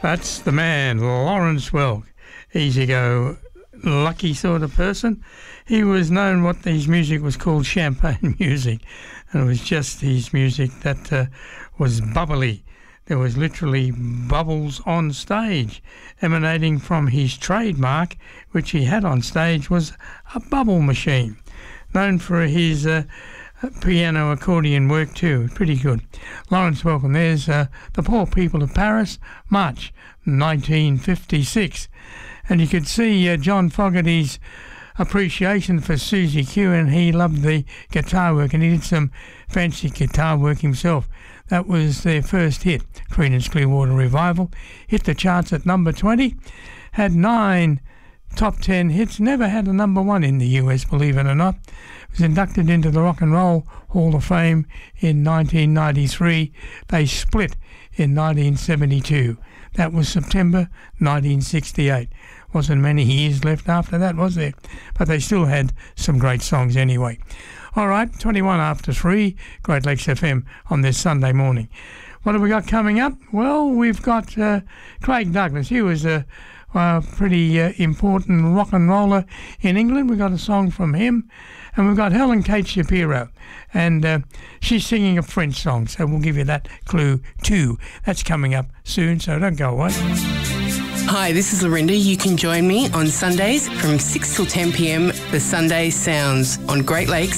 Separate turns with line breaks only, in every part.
That's the man, Lawrence Welk. Easy-go-lucky sort of person. He was known what his music was called champagne music, and it was just his music that was bubbly. There was literally bubbles on stage. Emanating from his trademark, which he had on stage, was a bubble machine. Known for his piano accordion work too. Pretty good. Lawrence Welk. There's The Poor People of Paris, March 1956. And you could see John Fogerty's appreciation for Susie Q, and he loved the guitar work, and he did some fancy guitar work himself. That was their first hit, Creedence Clearwater Revival. Hit the charts at number 20, had 9 top 10 hits, never had a number 1 in the US, believe it or not. Was inducted into the Rock and Roll Hall of Fame in 1993. They split in 1972. That was September 1968. Wasn't many years left after that, was there? But they still had some great songs anyway. All right, 21 after 3, Great Lakes FM on this Sunday morning. What have we got coming up? Well, we've got Craig Douglas. He was a pretty important rock and roller in England. We've got a song from him. And we've got Helen Kate Shapiro. And she's singing a French song, so we'll give you that clue too. That's coming up soon, so don't go away.
Hi, this is Lorinda. You can join me on Sundays from 6 till 10 p.m. for Sunday Sounds on Great Lakes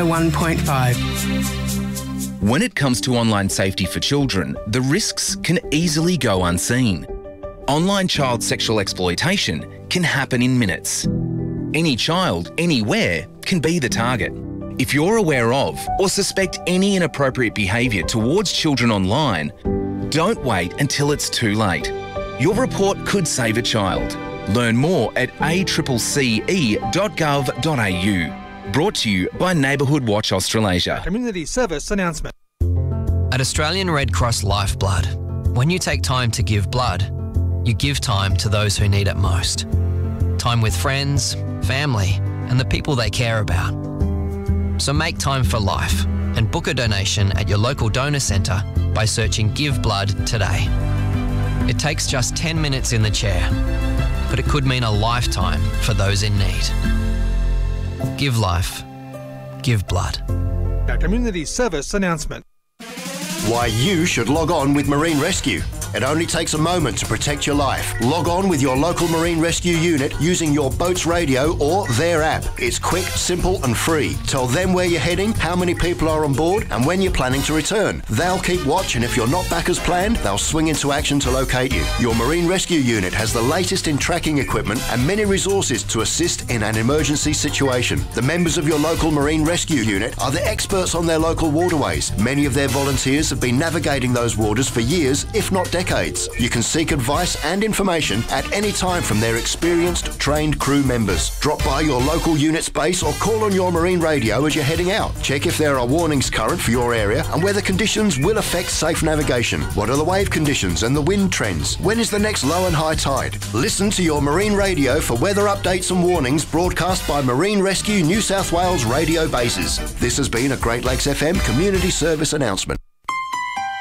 101.5.
When it comes to online safety for children, the risks can easily go unseen. Online child sexual exploitation can happen in minutes. Any child, anywhere, can be the target. If you're aware of or suspect any inappropriate behaviour towards children online, don't wait until it's too late. Your report could save a child. Learn more at accce.gov.au. Brought to you by Neighbourhood Watch Australasia.
Community service announcement.
At Australian Red Cross Lifeblood, when you take time to give blood, you give time to those who need it most. Time with friends, family, and the people they care about. So make time for life and book a donation at your local donor centre by searching Give Blood today. It takes just 10 minutes in the chair, but it could mean a lifetime for those in need. Give life. Give blood.
A community service announcement.
Why you should log on with Marine Rescue. It only takes a moment to protect your life. Log on with your local Marine Rescue unit using your boat's radio or their app. It's quick, simple and free. Tell them where you're heading, how many people are on board and when you're planning to return. They'll keep watch, and if you're not back as planned, they'll swing into action to locate you. Your Marine Rescue unit has the latest in tracking equipment and many resources to assist in an emergency situation. The members of your local Marine Rescue unit are the experts on their local waterways. Many of their volunteers have been navigating those waters for years, if not decades. You can seek advice and information at any time from their experienced, trained crew members. Drop by your local unit's base or call on your marine radio as you're heading out. Check if there are warnings current for your area and whether conditions will affect safe navigation. What are the wave conditions and the wind trends? When is the next low and high tide? Listen to your marine radio for weather updates and warnings broadcast by Marine Rescue New South Wales radio bases. This has been a Great Lakes FM community service announcement.